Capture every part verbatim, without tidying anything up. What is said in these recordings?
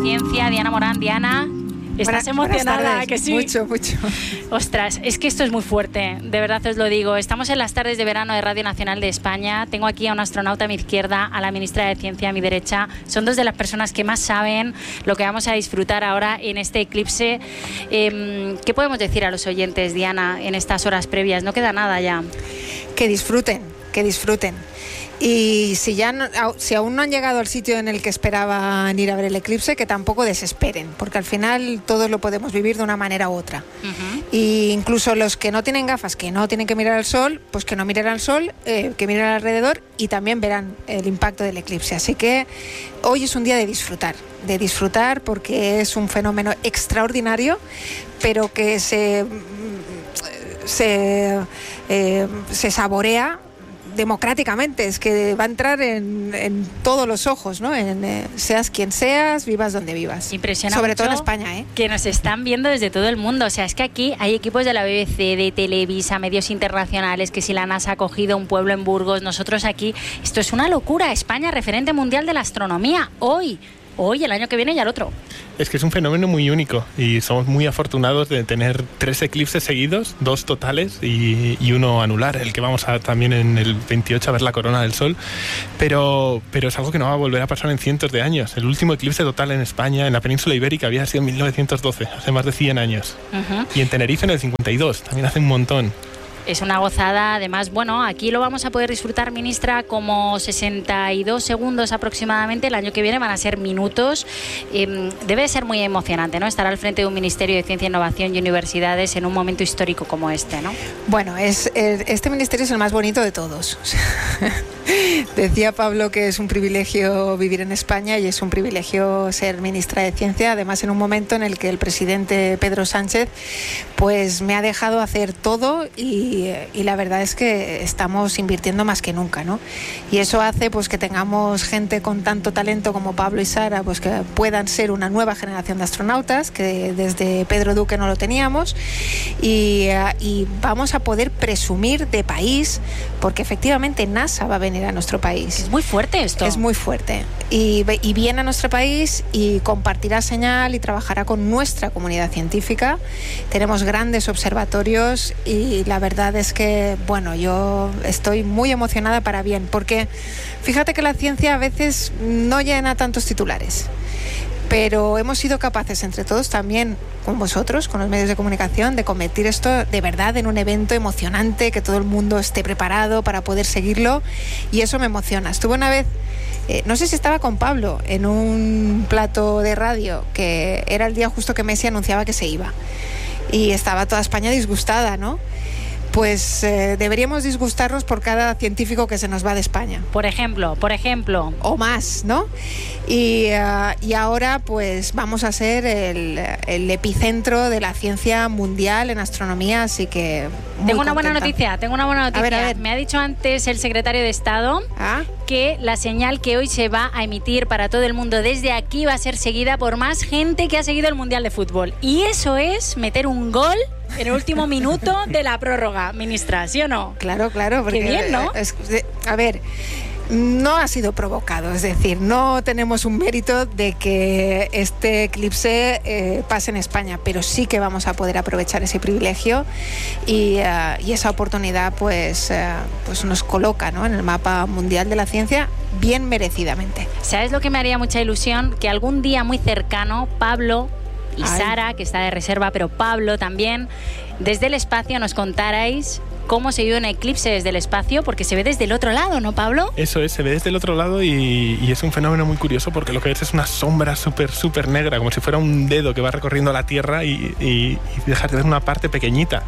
ciencia, Diana Morán. Diana, ¿estás Buenas, emocionada? buenas tardes. ¿Que sí? Mucho, mucho. Ostras, es que esto es muy fuerte, de verdad os lo digo. Estamos en las tardes de verano de Radio Nacional de España. Tengo aquí a un astronauta a mi izquierda, a la ministra de Ciencia a mi derecha. Son dos de las personas que más saben lo que vamos a disfrutar ahora en este eclipse. Eh, ¿Qué podemos decir a los oyentes, Diana, en estas horas previas? No queda nada ya. Que disfruten, que disfruten. Y si ya no, si aún no han llegado al sitio en el que esperaban ir a ver el eclipse, que tampoco desesperen, porque al final todos lo podemos vivir de una manera u otra. Uh-huh. Y incluso los que no tienen gafas, que no tienen que mirar al sol, pues que no miren al sol, eh, que miren alrededor y también verán el impacto del eclipse. Así que hoy es un día de disfrutar, de disfrutar porque es un fenómeno extraordinario, pero que se, se, eh, se saborea democráticamente, es que va a entrar en, en todos los ojos, ¿no? En, eh, seas quien seas, vivas donde vivas. Impresiona sobre mucho todo en España, ¿eh? Que nos están viendo desde todo el mundo. O sea, es que aquí hay equipos de la B B C, de Televisa, medios internacionales, que si la NASA ha cogido un pueblo en Burgos, nosotros aquí, esto es una locura. España, referente mundial de la astronomía, hoy. Hoy, el año que viene y al otro. Es que es un fenómeno muy único y somos muy afortunados de tener tres eclipses seguidos, dos totales y, y uno anular, el que vamos a también en el veintiocho a ver la corona del sol, pero, pero es algo que no va a volver a pasar en cientos de años. El último eclipse total en España, en la península ibérica, había sido en mil novecientos doce, hace más de cien años. Uh-huh. Y en Tenerife en el cincuenta y dos, también hace un montón. Es una gozada, además, bueno, aquí lo vamos a poder disfrutar, ministra, como sesenta y dos segundos aproximadamente. El año que viene van a ser minutos. Eh, debe de ser muy emocionante, ¿no? Estar al frente de un Ministerio de Ciencia, Innovación y Universidades en un momento histórico como este, ¿no? Bueno, es, este ministerio es el más bonito de todos. Decía Pablo que es un privilegio vivir en España y es un privilegio ser ministra de Ciencia, además en un momento en el que el presidente Pedro Sánchez pues me ha dejado hacer todo y y la verdad es que estamos invirtiendo más que nunca, ¿no? Y eso hace pues que tengamos gente con tanto talento como Pablo y Sara, pues que puedan ser una nueva generación de astronautas, que desde Pedro Duque no lo teníamos, y, y vamos a poder presumir de país, porque efectivamente NASA va a venir a nuestro país. Es muy fuerte esto. Es muy fuerte. Y, y viene a nuestro país y compartirá señal y trabajará con nuestra comunidad científica. Tenemos grandes observatorios y la verdad es que, bueno, yo estoy muy emocionada para bien, porque fíjate que la ciencia a veces no llena tantos titulares, pero hemos sido capaces entre todos también, con vosotros, con los medios de comunicación, de convertir esto de verdad en un evento emocionante, que todo el mundo esté preparado para poder seguirlo, y eso me emociona. Estuve una vez, eh, no sé si estaba con Pablo, en un plato de radio, que era el día justo que Messi anunciaba que se iba, y estaba toda España disgustada, ¿no? Pues eh, deberíamos disgustarnos por cada científico que se nos va de España. Por ejemplo, por ejemplo. O más, ¿no? Y, uh, y ahora pues vamos a ser el, el epicentro de la ciencia mundial en astronomía, así que muy Tengo una contenta. buena noticia, tengo una buena noticia. A ver, a ver. Me ha dicho antes el secretario de Estado ¿Ah? que la señal que hoy se va a emitir para todo el mundo desde aquí va a ser seguida por más gente que ha seguido el Mundial de Fútbol. Y eso es meter un gol en el último minuto de la prórroga, ministra, ¿sí o no? Claro, claro. Porque, qué bien, ¿no? Es, a ver, no ha sido provocado, es decir, no tenemos un mérito de que este eclipse eh, pase en España, pero sí que vamos a poder aprovechar ese privilegio y, uh, y esa oportunidad pues, uh, pues nos coloca, ¿no?, en el mapa mundial de la ciencia bien merecidamente. ¿Sabes lo que me haría mucha ilusión? Que algún día muy cercano, Pablo y Ay. Sara, que está de reserva, pero Pablo también, desde el espacio nos contarais cómo se vive un eclipse desde el espacio, porque se ve desde el otro lado, ¿no, Pablo? Eso es, se ve desde el otro lado y, y es un fenómeno muy curioso porque lo que ves es una sombra súper, súper negra, como si fuera un dedo que va recorriendo la Tierra y, y, y dejar de ver una parte pequeñita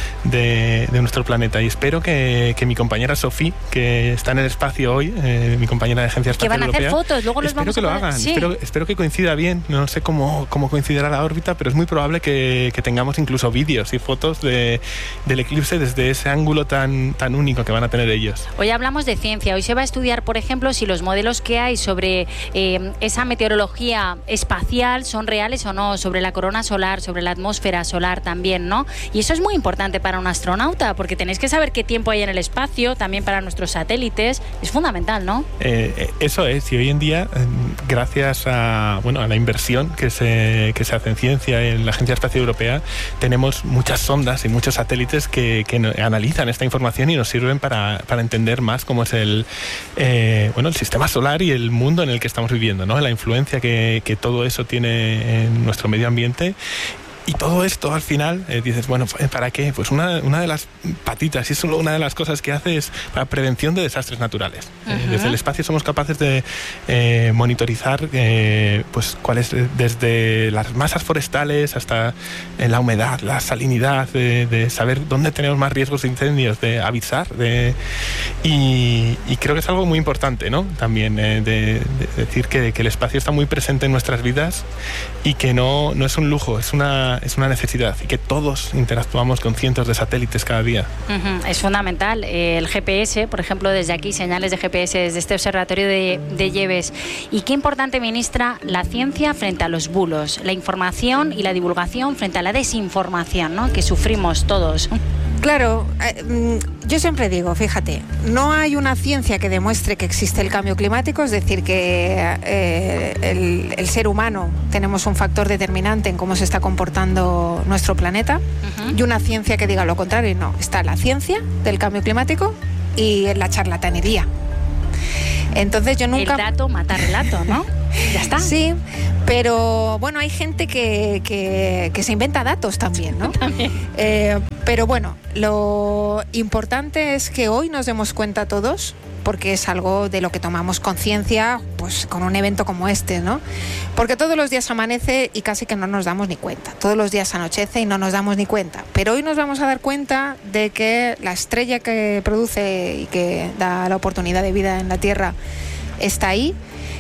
de, de nuestro planeta. Y espero que, que mi compañera Sofía, que está en el espacio hoy, eh, mi compañera de Agencia Espacial Europea, que van a hacer fotos, luego los espero vamos que a lo poder... hagan, sí. espero, espero que coincida bien, no sé cómo, cómo coincidirá la órbita, pero es muy probable que, que tengamos incluso vídeos y fotos de, del eclipse desde ese ángulo tan, tan único que van a tener ellos. Hoy hablamos de ciencia. Hoy se va a estudiar, por ejemplo, si los modelos que hay sobre eh, esa meteorología espacial son reales o no, sobre la corona solar, sobre la atmósfera solar también, ¿no? Y eso es muy importante para un astronauta, porque tenéis que saber qué tiempo hay en el espacio, también para nuestros satélites. Es fundamental, ¿no? Eh, eso es, y hoy en día, gracias a, bueno, a la inversión que se, que se hace en ciencia en la Agencia Espacial Europea, tenemos muchas sondas y muchos satélites que, que analizan esta información y nos sirven para, para entender más cómo es el, eh, bueno, el sistema solar y el mundo en el que estamos viviendo, ¿no? La influencia que, que todo eso tiene en nuestro medio ambiente. Y todo esto al final, eh, dices, bueno, ¿para qué? Pues una, una de las patitas, y es solo una de las cosas que hace es para prevención de desastres naturales. Uh-huh. Eh, desde el espacio somos capaces de eh, monitorizar eh, pues cuáles, desde las masas forestales hasta eh, la humedad, la salinidad, de, de saber dónde tenemos más riesgos de incendios, de avisar. De, y, y creo que es algo muy importante, ¿no? También eh, de, de decir que, que el espacio está muy presente en nuestras vidas y que no, no es un lujo, es una es una necesidad, y que todos interactuamos con cientos de satélites cada día. Uh-huh. Es fundamental. El G P S, por ejemplo, desde aquí, señales de G P S desde este observatorio de, de Lleves. Y qué importante, ministra, la ciencia frente a los bulos, la información y la divulgación frente a la desinformación, ¿no?, que sufrimos todos. Claro, eh, yo siempre digo, fíjate, no hay una ciencia que demuestre que existe el cambio climático, es decir, que eh, el, el ser humano tenemos un factor determinante en cómo se está comportando nuestro planeta, uh-huh. y una ciencia que diga lo contrario. No, está la ciencia del cambio climático y la charlatanería. Entonces yo nunca... El dato mata relato, ¿no? Ya está. Sí, pero bueno, hay gente que, que, que se inventa datos también, ¿no? También. Eh, pero bueno, lo importante es que hoy nos demos cuenta todos, porque es algo de lo que tomamos conciencia, pues con un evento como este, ¿no? Porque todos los días amanece y casi que no nos damos ni cuenta. Todos los días anochece y no nos damos ni cuenta. Pero hoy nos vamos a dar cuenta de que la estrella que produce y que da la oportunidad de vida en la Tierra está ahí,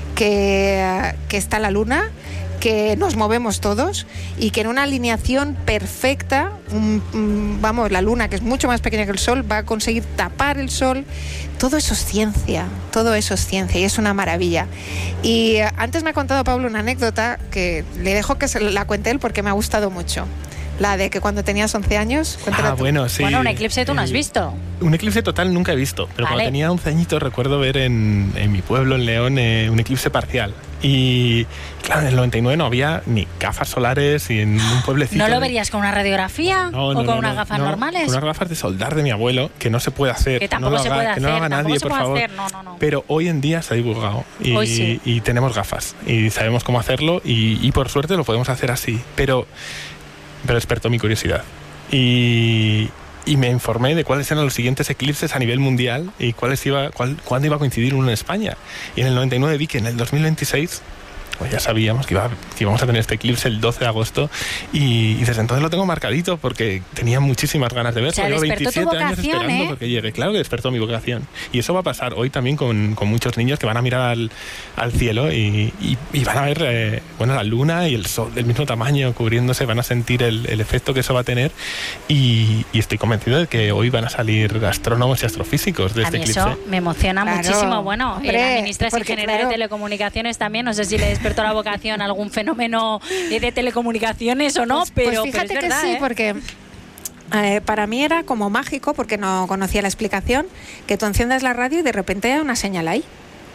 que, que está la Luna, que nos movemos todos y que en una alineación perfecta, um, um, vamos, la Luna, que es mucho más pequeña que el Sol, va a conseguir tapar el Sol. Todo eso es ciencia, todo eso es ciencia y es una maravilla. Y uh, antes me ha contado Pablo una anécdota que le dejo que se la cuente él porque me ha gustado mucho. La de que cuando tenías once años... Ah, bueno, sí. Bueno, un eclipse tú no has visto. Un eclipse total nunca he visto, pero vale. Cuando tenía once añitos recuerdo ver en, en mi pueblo, en León, eh, un eclipse parcial. Y claro, en el noventa y nueve no había ni gafas solares y en un pueblecito... ¿No lo verías con una radiografía no, o no, con no, unas no, gafas no, normales? Con unas gafas de soldar de mi abuelo, que no se puede hacer. Que tampoco no se haga, puede que hacer, no lo haga nadie, por favor. Hacer. No, no, no. Pero hoy en día se ha divulgado y, hoy sí. y tenemos gafas y sabemos cómo hacerlo y, y por suerte lo podemos hacer así. Pero... pero despertó mi curiosidad y, y me informé de cuáles eran los siguientes eclipses a nivel mundial y cuáles iba, cuál, cuándo iba a coincidir uno en España. Y en el noventa y nueve vi que en el dos mil veintiséis pues ya sabíamos que, iba, que íbamos a tener este eclipse el doce de agosto y, y desde entonces lo tengo marcadito porque tenía muchísimas ganas de verlo. O sea, llevo veintisiete vocación, años esperando ¿eh? porque llegue. Claro que despertó mi vocación. Y eso va a pasar hoy también con, con muchos niños que van a mirar al, al cielo y, y, y van a ver eh, bueno, la luna y el sol del mismo tamaño cubriéndose, van a sentir el, el efecto que eso va a tener y, y estoy convencido de que hoy van a salir astrónomos y astrofísicos de a este mí eclipse. Eso me emociona claro, muchísimo. Bueno, hombre, eh, la ministra es ingeniera claro. de telecomunicaciones también, no sé si le despertó la vocación a algún fenómeno de telecomunicaciones o no, pues, pero, pues fíjate pero es verdad, que sí, ¿eh? porque eh, para mí era como mágico, porque no conocía la explicación, que tú enciendas la radio y de repente hay una señal ahí.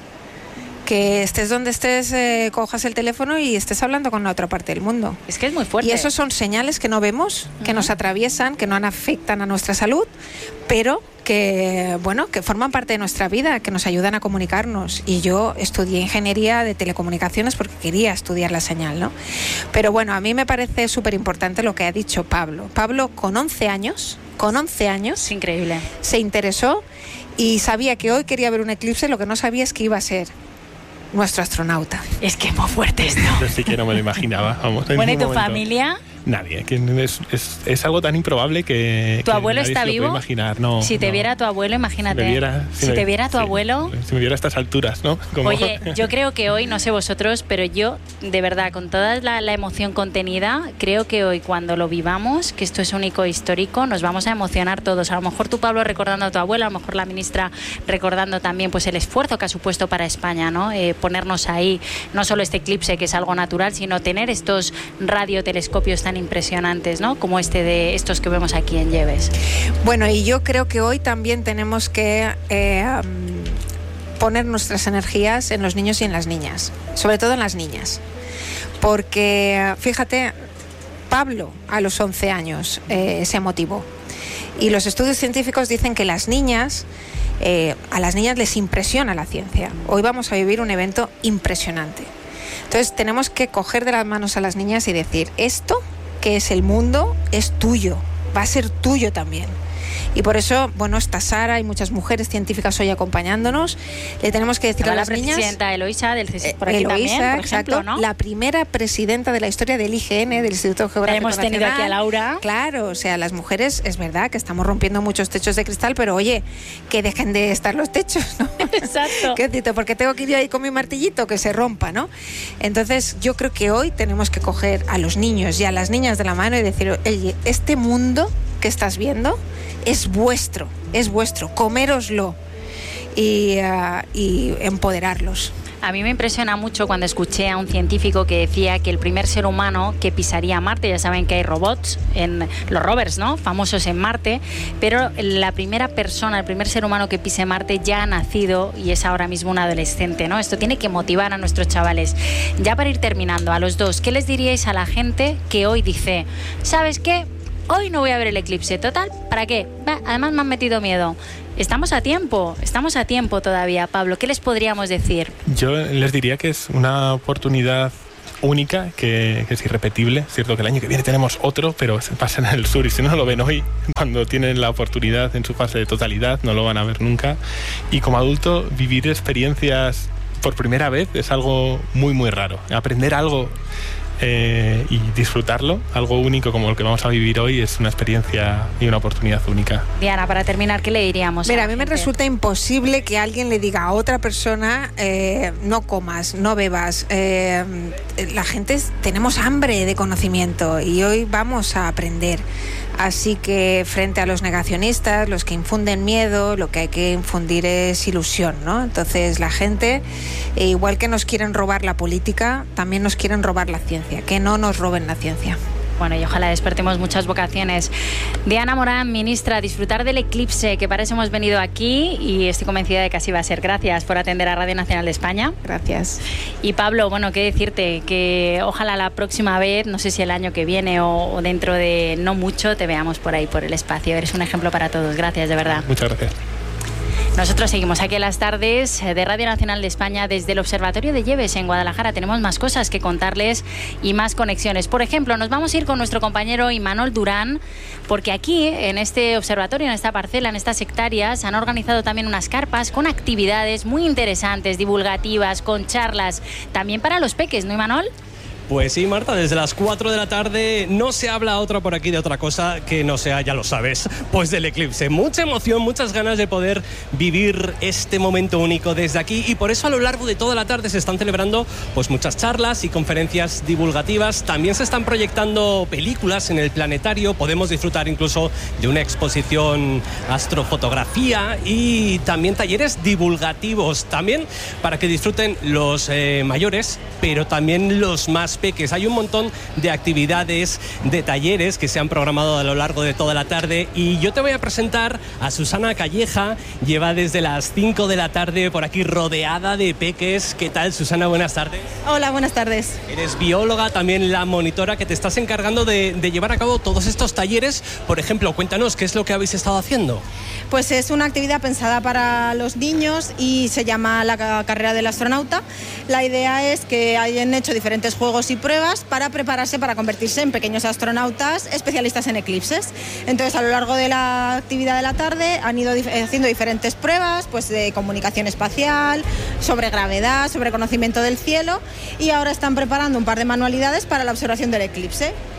Que estés donde estés, eh, cojas el teléfono y estés hablando con la otra parte del mundo. Es que es muy fuerte. Y esos son señales que no vemos, que uh-huh. nos atraviesan, que no afectan a nuestra salud, pero que, bueno, que forman parte de nuestra vida, que nos ayudan a comunicarnos. Y yo estudié ingeniería de telecomunicaciones porque quería estudiar la señal, ¿no? Pero bueno, a mí me parece súper importante lo que ha dicho Pablo. Pablo, con once años, con once años... Es increíble. Se interesó y sabía que hoy quería ver un eclipse, lo que no sabía es que iba a ser nuestro astronauta. Es que es muy fuerte esto. Yo sí que no me lo imaginaba. Vamos, bueno, ¿y tu momento. familia? Nadie. Que es, es, es algo tan improbable que ¿Tu que abuelo nadie está se lo vivo? puede imaginar. No, si te no. viera tu abuelo, imagínate. Si, me viera, si, si me, te viera tu sí, abuelo... Si me viera a estas alturas, ¿no? Como... Oye, yo creo que hoy, no sé vosotros, pero yo de verdad, con toda la, la emoción contenida, creo que hoy cuando lo vivamos, que esto es único e histórico, nos vamos a emocionar todos. A lo mejor tú, Pablo, recordando a tu abuela, a lo mejor la ministra recordando también pues el esfuerzo que ha supuesto para España, ¿no? Eh, ponernos ahí, no solo este eclipse que es algo natural, sino tener estos radiotelescopios tan impresionantes, ¿no? Como este de estos que vemos aquí en Lleves. Bueno, y yo creo que hoy también tenemos que eh, poner nuestras energías en los niños y en las niñas, sobre todo en las niñas, porque fíjate, Pablo a los once años eh, se motivó, y los estudios científicos dicen que las niñas, eh, a las niñas les impresiona la ciencia. Hoy vamos a vivir un evento impresionante. Entonces tenemos que coger de las manos a las niñas y decir, esto que es el mundo es tuyo, va a ser tuyo también. Y por eso, bueno, está Sara y muchas mujeres científicas hoy acompañándonos. Le tenemos que decir Estaba a las la niñas... La presidenta Eloisa del C S I C por aquí Eloisa, también, por exacto, ejemplo, ¿no? La primera presidenta de la historia del I G N, del Instituto Geográfico Hemos tenido Nacional. aquí a Laura. Claro, o sea, las mujeres, es verdad que estamos rompiendo muchos techos de cristal, pero oye, que dejen de estar los techos, ¿no? Exacto. ¿Qué decirte? Porque tengo que ir ahí con mi martillito, que se rompa, ¿no? Entonces, yo creo que hoy tenemos que coger a los niños y a las niñas de la mano y decir, oye, este mundo que estás viendo es vuestro, es vuestro, coméroslo y, uh, y empoderarlos. A mí me impresiona mucho cuando escuché a un científico que decía que el primer ser humano que pisaría Marte, ya saben que hay robots, en los rovers, ¿no?, famosos en Marte, pero la primera persona, el primer ser humano que pise Marte ya ha nacido y es ahora mismo un adolescente, ¿no? Esto tiene que motivar a nuestros chavales. Ya para ir terminando, a los dos, ¿qué les diríais a la gente que hoy dice, ¿sabes qué? Hoy no voy a ver el eclipse, total, ¿para qué? Además me han metido miedo. Estamos a tiempo, estamos a tiempo todavía, Pablo. ¿Qué les podríamos decir? Yo les diría que es una oportunidad única, que, que es irrepetible. Es cierto que el año que viene tenemos otro, pero se pasa en el sur y si no lo ven hoy, cuando tienen la oportunidad en su fase de totalidad, no lo van a ver nunca. Y como adulto, vivir experiencias por primera vez es algo muy, muy raro. Aprender algo Eh, y disfrutarlo, algo único como lo que vamos a vivir hoy, es una experiencia y una oportunidad única. Diana, para terminar, ¿qué le diríamos? Mira, a, a mí me gente? resulta imposible que alguien le diga a otra persona eh, no comas, no bebas. Eh, la gente, tenemos hambre de conocimiento y hoy vamos a aprender. Así que frente a los negacionistas, los que infunden miedo, lo que hay que infundir es ilusión, ¿no? Entonces la gente, igual que nos quieren robar la política, también nos quieren robar la ciencia. Que no nos roben la ciencia. Bueno, y ojalá despertemos muchas vocaciones. Diana Morán, ministra, disfrutar del eclipse, que para eso hemos venido aquí y estoy convencida de que así va a ser. Gracias por atender a Radio Nacional de España. Gracias. Y Pablo, bueno, qué decirte, que ojalá la próxima vez, no sé si el año que viene o, o dentro de no mucho, te veamos por ahí, por el espacio. Eres un ejemplo para todos. Gracias, de verdad. Muchas gracias. Nosotros seguimos aquí en las tardes de Radio Nacional de España desde el Observatorio de Lleves en Guadalajara. Tenemos más cosas que contarles y más conexiones. Por ejemplo, nos vamos a ir con nuestro compañero Imanol Durán, porque aquí, en este observatorio, en esta parcela, en estas hectáreas, han organizado también unas carpas con actividades muy interesantes, divulgativas, con charlas, también para los peques, ¿no, Imanol? Pues sí, Marta, desde las cuatro de la tarde no se habla otra por aquí de otra cosa que no sea, ya lo sabes, pues del eclipse. Mucha emoción, muchas ganas de poder vivir este momento único desde aquí y por eso a lo largo de toda la tarde se están celebrando pues muchas charlas y conferencias divulgativas. También se están proyectando películas en el planetario, podemos disfrutar incluso de una exposición astrofotografía y también talleres divulgativos, también para que disfruten los eh, mayores, pero también los más peques. Hay un montón de actividades, de talleres que se han programado a lo largo de toda la tarde y yo te voy a presentar a Susana Calleja. Lleva desde las cinco de la tarde por aquí rodeada de peques. ¿Qué tal, Susana? Buenas tardes. Hola, buenas tardes. Eres bióloga, también la monitora que te estás encargando de, de llevar a cabo todos estos talleres. Por ejemplo, cuéntanos, ¿qué es lo que habéis estado haciendo? Pues es una actividad pensada para los niños y se llama la carrera del astronauta. La idea es que hayan hecho diferentes juegos y pruebas para prepararse para convertirse en pequeños astronautas especialistas en eclipses. Entonces, a lo largo de la actividad de la tarde han ido dif- haciendo diferentes pruebas, pues de comunicación espacial, sobre gravedad, sobre conocimiento del cielo y ahora están preparando un par de manualidades para la observación del eclipse.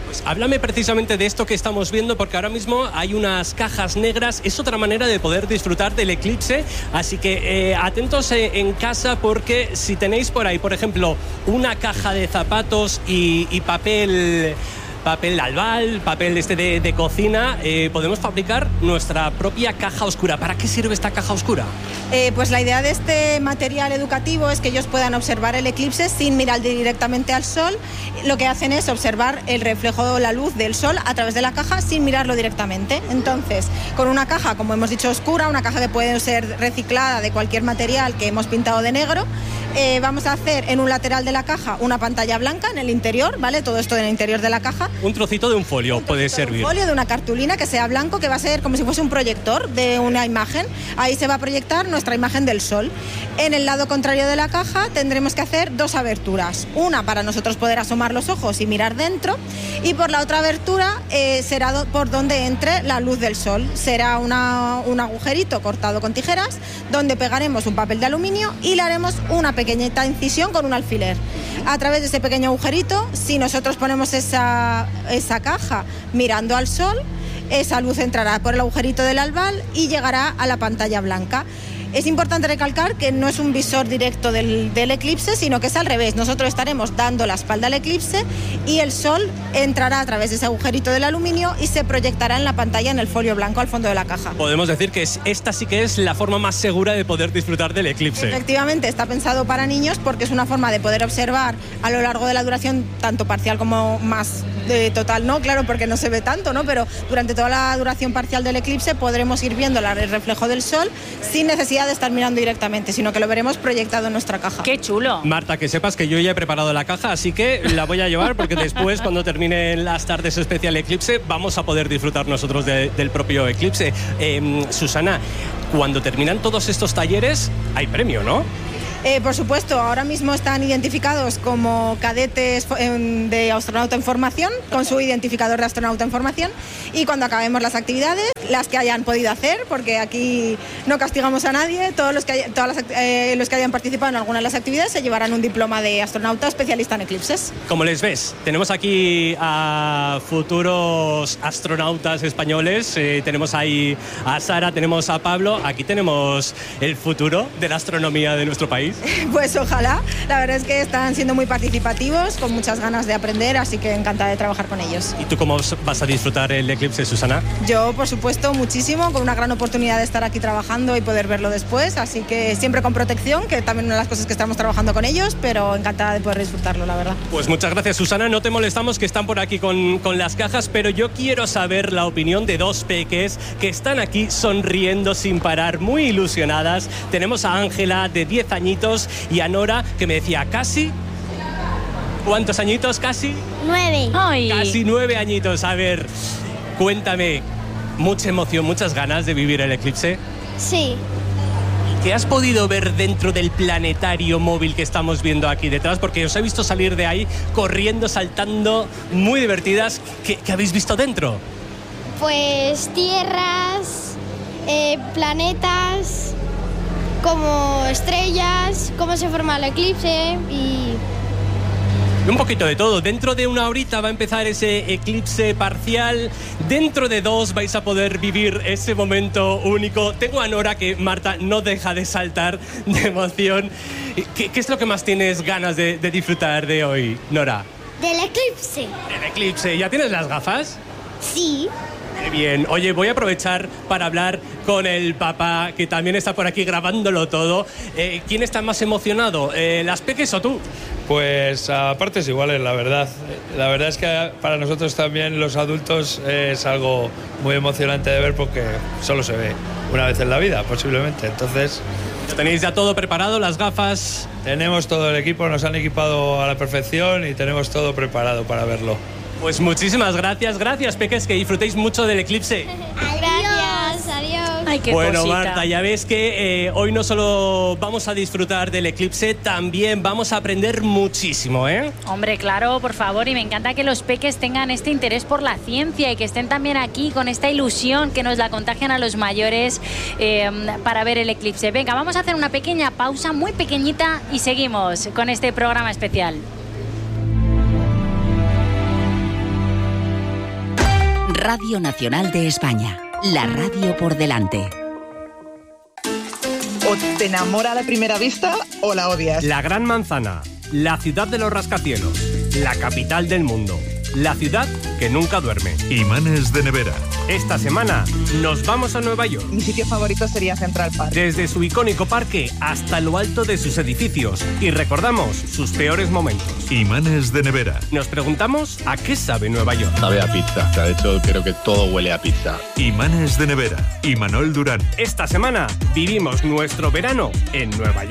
Pues háblame precisamente de esto que estamos viendo, porque ahora mismo hay unas cajas negras. Es otra manera de poder disfrutar del eclipse, así que eh, atentos eh, en casa, porque si tenéis por ahí, por ejemplo, una caja de zapatos y, y papel... papel albal, papel este de, de cocina, eh, podemos fabricar nuestra propia caja oscura. ¿Para qué sirve esta caja oscura? Eh, pues la idea de este material educativo es que ellos puedan observar el eclipse sin mirar directamente al sol. Lo que hacen es observar el reflejo o la luz del sol a través de la caja sin mirarlo directamente. Entonces, con una caja, como hemos dicho, oscura, una caja que puede ser reciclada de cualquier material que hemos pintado de negro, eh, vamos a hacer en un lateral de la caja una pantalla blanca en el interior, ¿vale? Todo esto en el interior de la caja. Un trocito de un folio un puede servir. De un folio, de una cartulina que sea blanco, que va a ser como si fuese un proyector de una imagen. Ahí se va a proyectar nuestra imagen del sol. En el lado contrario de la caja tendremos que hacer dos aberturas. Una para nosotros poder asomar los ojos y mirar dentro, y por la otra abertura eh, será do- por donde entre la luz del sol. Será una, un agujerito cortado con tijeras donde pegaremos un papel de aluminio y le haremos una pequeñita incisión con un alfiler. A través de ese pequeño agujerito, si nosotros ponemos esa, esa caja mirando al sol, esa luz entrará por el agujerito del albal y llegará a la pantalla blanca. Es importante recalcar que no es un visor directo del, del eclipse, sino que es al revés. Nosotros estaremos dando la espalda al eclipse y el sol entrará a través de ese agujerito del aluminio y se proyectará en la pantalla, en el folio blanco al fondo de la caja. Podemos decir que es, esta sí que es la forma más segura de poder disfrutar del eclipse. Efectivamente, está pensado para niños porque es una forma de poder observar a lo largo de la duración, tanto parcial como más de total, ¿no? Claro, porque no se ve tanto, ¿no? Pero durante toda la duración parcial del eclipse podremos ir viendo el reflejo del sol sin necesidad de estar mirando directamente, sino que lo veremos proyectado en nuestra caja. ¡Qué chulo! Marta, que sepas que yo ya he preparado la caja, así que la voy a llevar, porque después, cuando terminen las tardes especial eclipse, vamos a poder disfrutar nosotros de, del propio eclipse. Eh, Susana, cuando terminan todos estos talleres, hay premio, ¿no? Eh, por supuesto, ahora mismo están identificados como cadetes de astronauta en formación, con su identificador de astronauta en formación, y cuando acabemos las actividades, las que hayan podido hacer, porque aquí no castigamos a nadie, todos los que, hay, todas las, eh, los que hayan participado en alguna de las actividades se llevarán un diploma de astronauta especialista en eclipses. Como les ves, tenemos aquí a futuros astronautas españoles, eh, tenemos ahí a Sara, tenemos a Pablo, aquí tenemos el futuro de la astronomía de nuestro país. Pues ojalá, la verdad es que están siendo muy participativos, con muchas ganas de aprender, así que encantada de trabajar con ellos. ¿Y tú cómo vas a disfrutar el eclipse, Susana? Yo, por supuesto, muchísimo, con una gran oportunidad de estar aquí trabajando y poder verlo después, así que siempre con protección, que también es una de las cosas que estamos trabajando con ellos, pero encantada de poder disfrutarlo, la verdad. Pues muchas gracias, Susana, no te molestamos que están por aquí con, con las cajas, pero yo quiero saber la opinión de dos peques que están aquí sonriendo sin parar, muy ilusionadas. Tenemos a Ángela, de diez añitos, y a Nora, que me decía, casi... ¿Cuántos añitos casi? Nueve. Ay. Casi nueve añitos. A ver, cuéntame, mucha emoción, muchas ganas de vivir el eclipse. Sí. ¿Qué has podido ver dentro del planetario móvil que estamos viendo aquí detrás? Porque os he visto salir de ahí corriendo, saltando, muy divertidas. ¿Qué, qué habéis visto dentro? Pues tierras, eh, planetas, como estrellas, cómo se forma el eclipse y... Un poquito de todo. Dentro de una horita va a empezar ese eclipse parcial. Dentro de dos vais a poder vivir ese momento único. Tengo a Nora, que Marta no deja de saltar de emoción. ¿Qué, qué es lo que más tienes ganas de, de disfrutar de hoy, Nora? ¿Del eclipse? El eclipse. ¿Ya tienes las gafas? Sí. Qué bien. Oye, voy a aprovechar para hablar con el papá, que también está por aquí grabándolo todo. Eh, ¿Quién está más emocionado? Eh, ¿Las peques o tú? Pues a partes iguales, la verdad. La verdad es que para nosotros también, los adultos, es algo muy emocionante de ver, porque solo se ve una vez en la vida, posiblemente. Entonces... ¿Tenéis ya todo preparado, las gafas? Tenemos todo el equipo, nos han equipado a la perfección y tenemos todo preparado para verlo. Pues muchísimas gracias, gracias, peques, que disfrutéis mucho del eclipse. Gracias, adiós. Ay, qué Bueno, cosita. Marta, ya ves que eh, hoy no solo vamos a disfrutar del eclipse, también vamos a aprender muchísimo, ¿eh? Hombre, claro, por favor, y me encanta que los peques tengan este interés por la ciencia y que estén también aquí con esta ilusión que nos la contagian a los mayores eh, para ver el eclipse. Venga, vamos a hacer una pequeña pausa, muy pequeñita, y seguimos con este programa especial. Radio Nacional de España, la radio por delante. O te enamora a la primera vista o la odias. La Gran Manzana, la ciudad de los rascacielos, la capital del mundo, la ciudad que nunca duerme. Imanes de nevera. Esta semana nos vamos a Nueva York. Mi sitio favorito sería Central Park. Desde su icónico parque hasta lo alto de sus edificios. Y recordamos sus peores momentos. Imanes de nevera. Nos preguntamos a qué sabe Nueva York. Sabe a pizza. De hecho, creo que todo huele a pizza. Imanes de nevera. Imanol Durán. Esta semana vivimos nuestro verano en Nueva York.